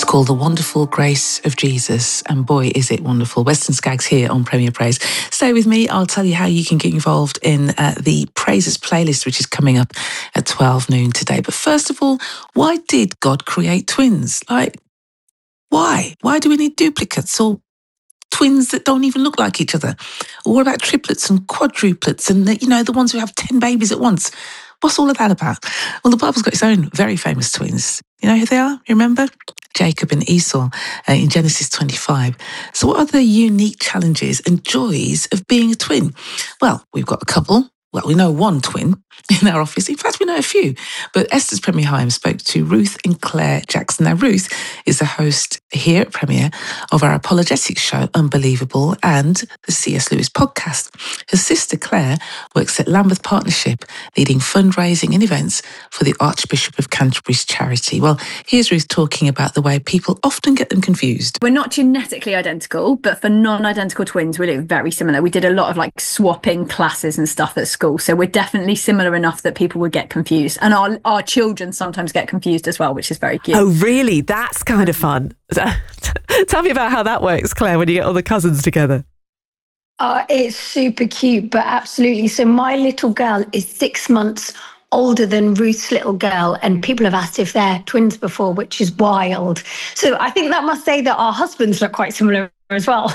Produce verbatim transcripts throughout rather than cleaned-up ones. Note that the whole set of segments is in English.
called The Wonderful Grace of Jesus. And boy, is it wonderful. Western Skaggs here on Premier Praise. Stay with me. I'll tell you how you can get involved in uh, the Praises playlist, which is coming up at twelve noon today. But first of all, why did God create twins? Like, why? Why do we need duplicates or twins that don't even look like each other? Or what about triplets and quadruplets and, the, you know, the ones who have ten babies at once? What's all of that about? Well, the Bible's got its own very famous twins. You know who they are? You remember? Jacob and Esau uh, in Genesis twenty-five. So what are the unique challenges and joys of being a twin? Well, we've got a couple. Well, we know one twin in our office. In fact, we know a few. But Esther's Premier Higham spoke to Ruth and Claire Jackson. Now, Ruth is the host here at Premier of our apologetics show, Unbelievable, and the C S Lewis podcast. Her sister, Claire, works at Lambeth Partnership, leading fundraising and events for the Archbishop of Canterbury's charity. Well, here's Ruth talking about the way people often get them confused. We're not genetically identical, but for non-identical twins, we look very similar. We did a lot of like swapping classes and stuff at school. So we're definitely similar enough that people would get confused. And our, our children sometimes get confused as well, which is very cute. Oh, really? That's kind of fun. Tell me about how that works, Claire, when you get all the cousins together. Uh, it's super cute, but absolutely. So my little girl is six months older than Ruth's little girl, and people have asked if they're twins before, which is wild. So I think that must say that our husbands look quite similar as well.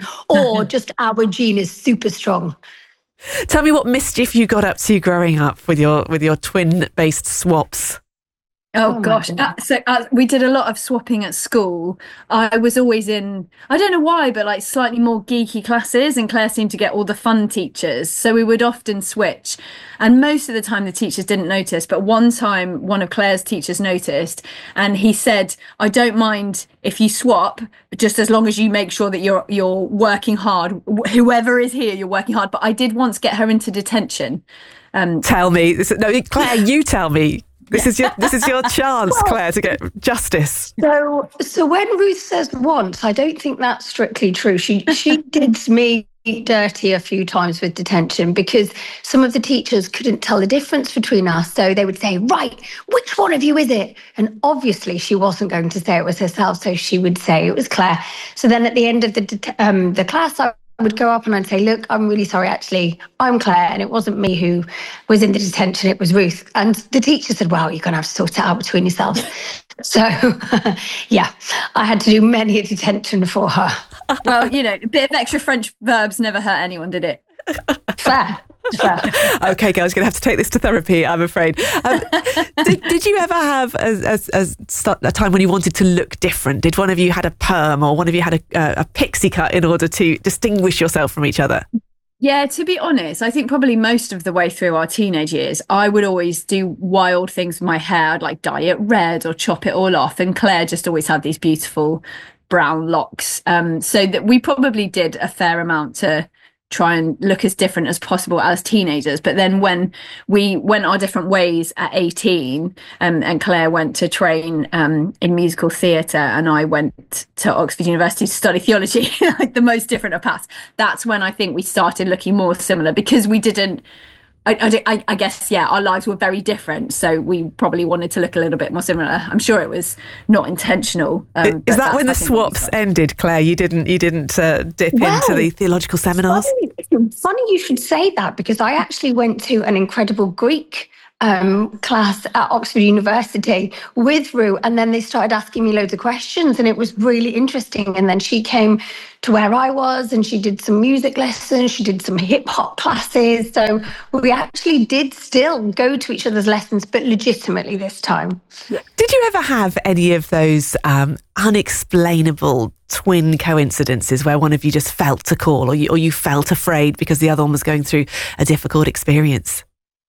Or just our gene is super strong. Tell me what mischief you got up to growing up with your with your twin-based swaps. Oh, oh gosh. Uh, so uh, we did a lot of swapping at school. I was always in, I don't know why, but like slightly more geeky classes, and Claire seemed to get all the fun teachers. So we would often switch. And most of the time the teachers didn't notice. But one time one of Claire's teachers noticed, and he said, I don't mind if you swap, just as long as you make sure that you're you're working hard. Whoever is here, you're working hard. But I did once get her into detention. Um, tell me. No, Claire, you tell me. This is your this is your chance, Claire, to get justice. So, so when Ruth says once, I don't think that's strictly true. She she did me dirty a few times with detention because some of the teachers couldn't tell the difference between us. So they would say, right, which one of you is it? And obviously she wasn't going to say it was herself, so she would say it was Claire. So then at the end of the um, the class, I would go up and I'd say, look, I'm really sorry, actually, I'm Claire, and it wasn't me who was in the detention, it was Ruth. And the teacher said, well, you're going to have to sort it out between yourselves. So, yeah, I had to do many a detention for her. Well, you know, a bit of extra French verbs never hurt anyone, did it? Fair. Fair. Okay, girls, going to have to take this to therapy, I'm afraid. Um, did, did you ever have a, a, a, a time when you wanted to look different? Did one of you had a perm or one of you had a, a, a pixie cut in order to distinguish yourself from each other? Yeah, to be honest, I think probably most of the way through our teenage years, I would always do wild things with my hair. I'd like dye it red or chop it all off. And Claire just always had these beautiful brown locks. Um, so that we probably did a fair amount to try and look as different as possible as teenagers. But then when we went our different ways at eighteen, um, and Claire went to train um, in musical theatre and I went to Oxford University to study theology, like the most different of paths, that's when I think we started looking more similar, because we didn't, I, I, I guess, yeah, our lives were very different. So we probably wanted to look a little bit more similar. I'm sure it was not intentional. Um, Is that when the swaps ended, Claire? You didn't you didn't uh, dip well, into the theological seminars? Funny, funny you should say that, because I actually went to an incredible Greek Um, class at Oxford University with Rue, and then they started asking me loads of questions, and it was really interesting. And then she came to where I was and she did some music lessons, she did some hip hop classes, so we actually did still go to each other's lessons, but legitimately this time. Did you ever have any of those um, unexplainable twin coincidences where one of you just felt a call, or you, or you felt afraid because the other one was going through a difficult experience?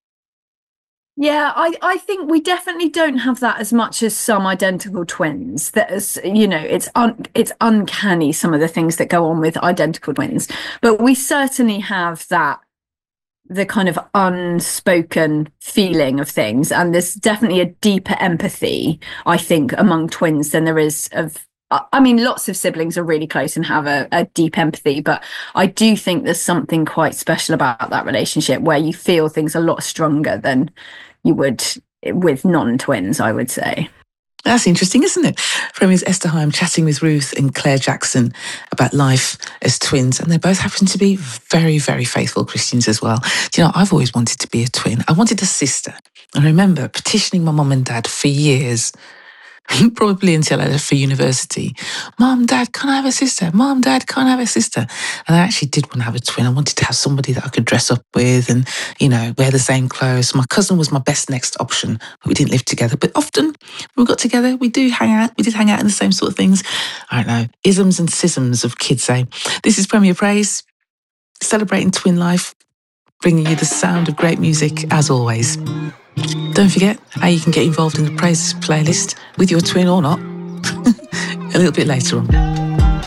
Yeah, I, I think we definitely don't have that as much as some identical twins. That is, you know, it's un, it's uncanny, some of the things that go on with identical twins. But we certainly have that, the kind of unspoken feeling of things. And there's definitely a deeper empathy, I think, among twins than there is of, I mean, lots of siblings are really close and have a, a deep empathy, but I do think there's something quite special about that relationship where you feel things a lot stronger than you would with non-twins, I would say. That's interesting, isn't it? Premier's Esther Heim chatting with Ruth and Claire Jackson about life as twins, and they both happen to be very, very faithful Christians as well. Do you know, I've always wanted to be a twin. I wanted a sister. I remember petitioning my mum and dad for years, probably until I left for university. Mum, Dad, can I have a sister? Mum, Dad, can I have a sister? And I actually did want to have a twin. I wanted to have somebody that I could dress up with and, you know, wear the same clothes. My cousin was my best next option, but we didn't live together. But often when we got together, we do hang out. We did hang out in the same sort of things. I don't know, isms and schisms of kids say. This is Premier Praise, celebrating twin life, bringing you the sound of great music as always. Don't forget how you can get involved in the Praises playlist with your twin or not a little bit later on.